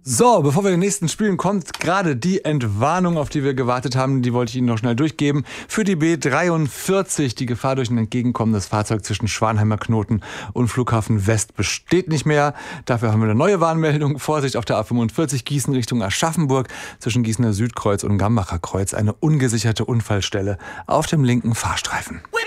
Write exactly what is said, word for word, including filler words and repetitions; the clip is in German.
So, bevor wir den nächsten spielen, kommt gerade die Entwarnung, auf die wir gewartet haben. Die wollte ich Ihnen noch schnell durchgeben. Für die B dreiundvierzig, die Gefahr durch ein entgegenkommendes Fahrzeug zwischen Schwanheimer Knoten und Flughafen West besteht nicht mehr. Dafür haben wir eine neue Warnmeldung. Vorsicht auf der A fünfundvierzig Gießen Richtung Aschaffenburg. Zwischen Gießener Südkreuz und Gambacher Kreuz eine ungesicherte Unfallstelle auf dem linken Fahrstreifen.